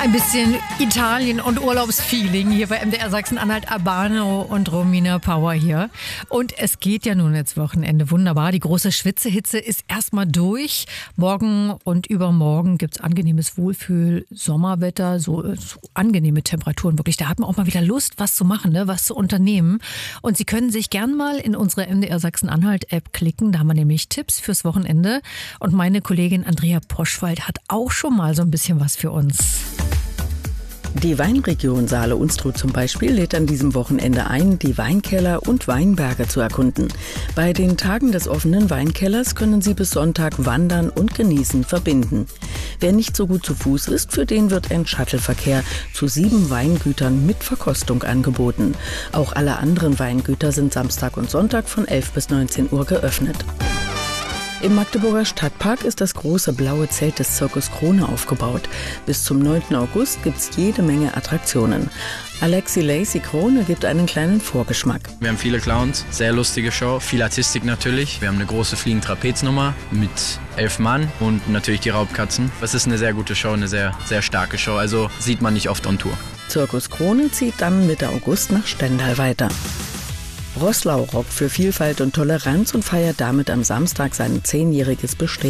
Ein bisschen Italien und Urlaubsfeeling hier bei MDR Sachsen-Anhalt. Albano und Romina Power hier. Und es geht ja nun jetzt Wochenende wunderbar. Die große Schwitzehitze ist erstmal durch. Morgen und übermorgen gibt's angenehmes Wohlfühl-Sommerwetter, so angenehme Temperaturen wirklich. Da hat man auch mal wieder Lust, was zu machen, ne? Was zu unternehmen. Und Sie können sich gern mal in unsere MDR Sachsen-Anhalt-App klicken. Da haben wir nämlich Tipps fürs Wochenende. Und meine Kollegin Andrea Poschwald hat auch schon mal so ein bisschen was für uns. Die Weinregion Saale-Unstrut zum Beispiel lädt an diesem Wochenende ein, die Weinkeller und Weinberge zu erkunden. Bei den Tagen des offenen Weinkellers können Sie bis Sonntag Wandern und Genießen verbinden. Wer nicht so gut zu Fuß ist, für den wird ein Shuttleverkehr zu 7 Weingütern mit Verkostung angeboten. Auch alle anderen Weingüter sind Samstag und Sonntag von 11 bis 19 Uhr geöffnet. Im Magdeburger Stadtpark ist das große blaue Zelt des Zirkus Krone aufgebaut. Bis zum 9. August gibt's jede Menge Attraktionen. Alexi Lacey Krone gibt einen kleinen Vorgeschmack. Wir haben viele Clowns, sehr lustige Show, viel Artistik natürlich. Wir haben eine große Fliegen-Trapez-Nummer mit 11 Mann und natürlich die Raubkatzen. Das ist eine sehr gute Show, eine sehr, sehr starke Show, also sieht man nicht oft on Tour. Zirkus Krone zieht dann Mitte August nach Stendal weiter. Roßlau robbt für Vielfalt und Toleranz und feiert damit am Samstag sein 10-jähriges Bestehen.